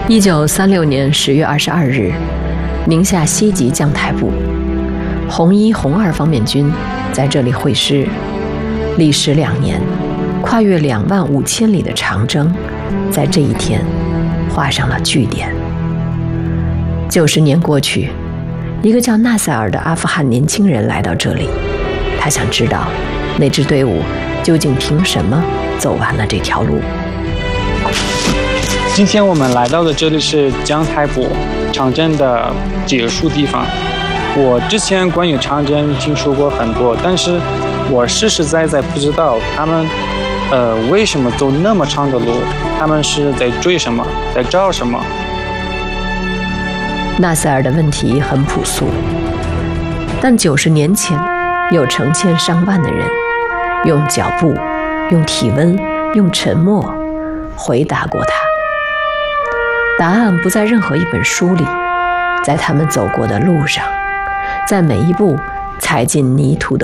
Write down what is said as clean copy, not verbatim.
1936年10月22日，宁夏西吉将台部红一、红二方面军在这里会师，历时2年，跨越25000里的长征，在这一天画上了句点。90年过去，一个叫纳赛尔的阿富汗年轻人来到这里，他想知道那支队伍究竟凭什么走完了这条路。 今天我们来到的这里是将台部长征的结束地方。我之前关于长征听说过很多，但是我实实在在不知道他们为什么走那么长的路，他们是在追什么，在找什么。 纳赛尔的问题很朴素，但90年前有成千上万的人用脚步、用体温、用沉默回答过他。答案不在任何一本书里，在他们走过的路上，在每一步踩进泥土的